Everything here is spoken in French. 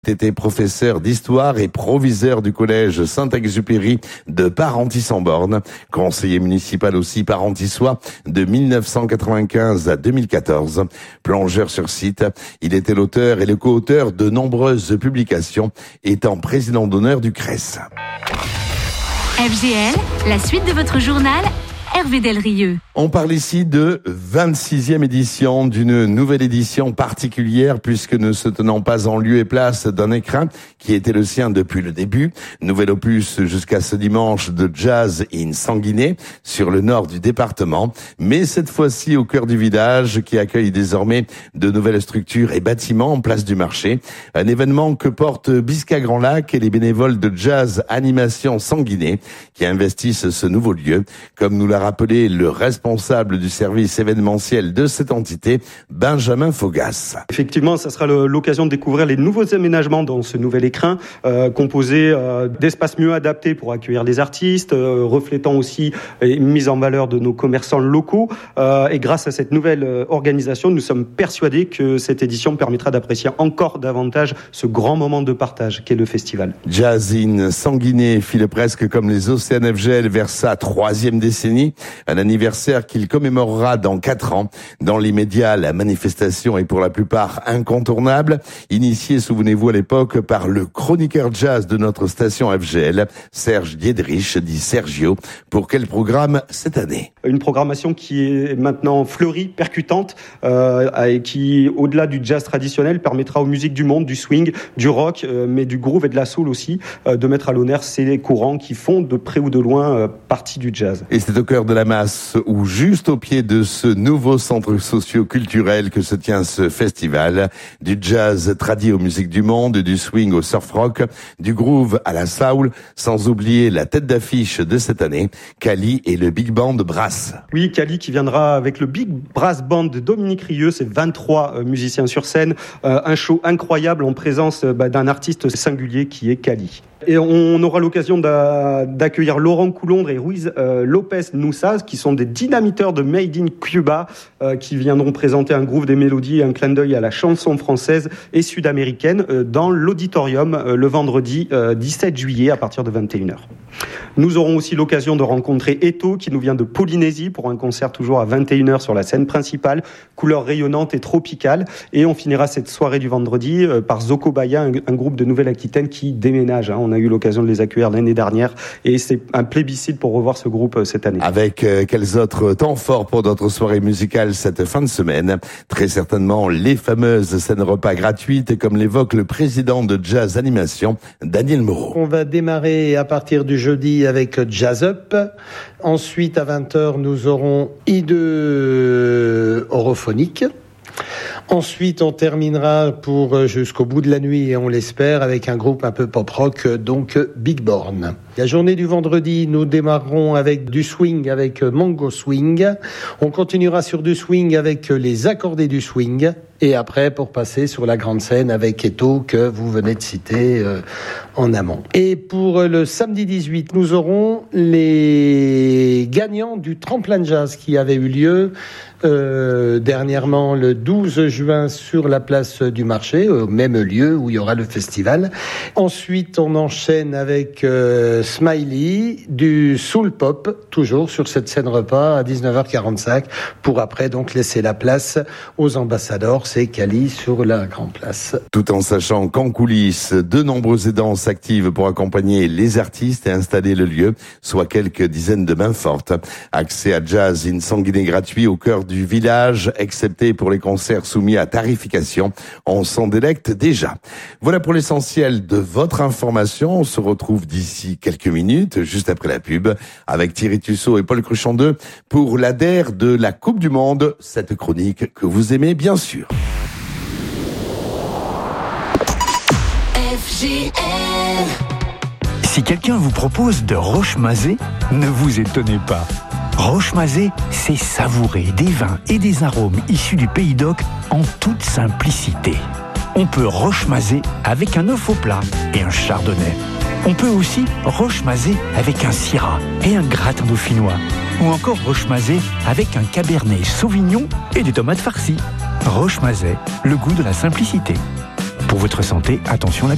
Était professeur d'histoire et proviseur du collège Saint-Exupéry de Parentis-en-Born, conseiller municipal aussi parentissois de 1995 à 2014. Plongeur sur site, il était l'auteur et le co-auteur de nombreuses publications, étant président d'honneur du CRES. FGL, la suite de votre journal, Hervé Delrieux. On parle ici de 26e édition, d'une nouvelle édition particulière puisque ne se tenant pas en lieu et place d'un écrin qui était le sien depuis le début. Nouvel opus jusqu'à ce dimanche de Jazz in Sanguinet sur le nord du département, mais cette fois-ci au cœur du village qui accueille désormais de nouvelles structures et bâtiments en place du marché. Un événement que portent Bisca Grand Lac et les bénévoles de Jazz Animation Sanguinet qui investissent ce nouveau lieu, comme nous l'a rappelé le responsable du service événementiel de cette entité, Benjamin Fogas. Effectivement, ça sera l'occasion de découvrir les nouveaux aménagements dans ce nouvel écrin, composé d'espaces mieux adaptés pour accueillir les artistes, reflétant aussi une mise en valeur de nos commerçants locaux. Et grâce à cette nouvelle organisation, nous sommes persuadés que cette édition permettra d'apprécier encore davantage ce grand moment de partage qu'est le festival. Jazz in Sanguinet file presque comme les Océans FGL vers sa 3e décennie. Un anniversaire qu'il commémorera dans 4 ans. Dans l'immédiat, la manifestation est pour la plupart incontournable. Initiée, souvenez-vous, à l'époque, par le chroniqueur jazz de notre station FGL, Serge Diedrich, dit Sergio. Pour quel programme cette année? Une programmation qui est maintenant fleurie, percutante, et qui, au-delà du jazz traditionnel, permettra aux musiques du monde, du swing, du rock, mais du groove et de la soul aussi, de mettre à l'honneur ces courants qui font de près ou de loin partie du jazz. Et c'est au cœur de la masse, ou juste au pied de ce nouveau centre socio-culturel que se tient ce festival. Du jazz tradit aux musiques du monde, du swing au surf rock, du groove à la soul, sans oublier la tête d'affiche de cette année, Cali et le Big Band Brass. Oui, Cali qui viendra avec le Big Brass Band de Dominique Rieux, c'est 23 musiciens sur scène, un show incroyable en présence d'un artiste singulier qui est Cali. Et on aura l'occasion d'accueillir Laurent Coulondre et Ruiz Lopez Noussaz, qui sont des dynamiteurs de Made in Cuba, qui viendront présenter un groove des mélodies et un clin d'œil à la chanson française et sud-américaine dans l'auditorium le vendredi 17 juillet à partir de 21h. Nous aurons aussi l'occasion de rencontrer Eto, qui nous vient de Polynésie, pour un concert toujours à 21h sur la scène principale, couleur rayonnante et tropicale. Et on finira cette soirée du vendredi par Zokobaya, un groupe de Nouvelle-Aquitaine qui déménage. On a eu l'occasion de les accueillir l'année dernière et c'est un plébiscite pour revoir ce groupe cette année. Avec quels autres temps forts pour notre soirée musicale cette fin de semaine? Très certainement les fameuses scènes repas gratuites, comme l'évoque le président de Jazz Animation, Daniel Moreau. On va démarrer à partir du jeudi avec Jazz Up. Ensuite, à 20h, nous aurons I2 Orophonique. Ensuite, on terminera pour jusqu'au bout de la nuit, et on l'espère, avec un groupe un peu pop-rock, donc Big Born. La journée du vendredi, nous démarrerons avec du swing, avec Mango Swing. On continuera sur du swing avec les accordés du swing. Et après, pour passer sur la grande scène avec Eto, que vous venez de citer en amont. Et pour le samedi 18, nous aurons les gagnants du tremplin jazz qui avait eu lieu dernièrement le 12 juin sur la place du marché, au même lieu où il y aura le festival. Ensuite, on enchaîne avec Smiley, du soul pop, toujours sur cette scène repas à 19h45, pour après donc laisser la place aux ambassadeurs, c'est Cali sur la grande place. Tout en sachant qu'en coulisses, de nombreux aidants s'activent pour accompagner les artistes et installer le lieu, soit quelques dizaines de mains fortes. Accès à Jazz in Sanguinet gratuit au cœur du village, excepté pour les concerts soumis à tarification. On s'en délecte déjà. Voilà pour l'essentiel de votre information. On se retrouve d'ici quelques minutes, juste après la pub, avec Thierry Tussaud et Paul Cruchon-II pour l'ADER de la Coupe du Monde, cette chronique que vous aimez bien sûr. FGL. Si quelqu'un vous propose de Rochemazé, ne vous étonnez pas. Rochemazé, c'est savourer des vins et des arômes issus du Pays d'Oc en toute simplicité. On peut rochemazer avec un œuf au plat et un chardonnay. On peut aussi rochemazer avec un syrah et un gratin dauphinois. Ou encore rochemazer avec un cabernet sauvignon et des tomates farcies. Rochemazé, le goût de la simplicité. Pour votre santé, attention à la